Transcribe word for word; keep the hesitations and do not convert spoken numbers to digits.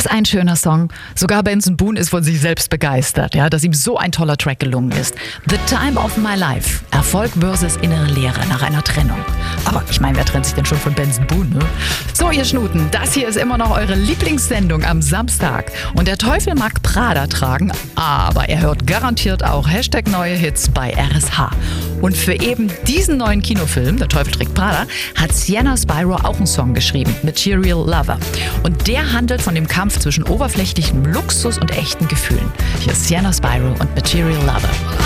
Was ein schöner Song. Sogar Benson Boone ist von sich selbst begeistert, ja, dass ihm so ein toller Track gelungen ist. The Time of My Life. Erfolg versus innere Leere nach einer Trennung. Aber ich meine, wer trennt sich denn schon von Benson Boone, ne? So, ihr Schnuten, das hier ist immer noch eure Lieblingssendung am Samstag. Und der Teufel mag Prada tragen, aber er hört garantiert auch Hashtag neue Hits bei R S H. Und für eben diesen neuen Kinofilm, Der Teufel trägt Prada, hat Sienna Spyro auch einen Song geschrieben, Material Lover. Und der handelt von dem Kampf zwischen oberflächlichem Luxus und echten Gefühlen. Hier ist Sienna Spyro und Material Lover.